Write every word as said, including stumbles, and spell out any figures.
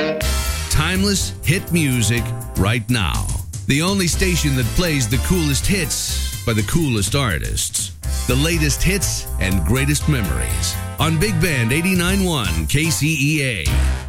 Timeless hit music right now. The only station that plays the coolest hits by the coolest artists. The latest hits and greatest memories on Big Band eighty-nine point one K C E A.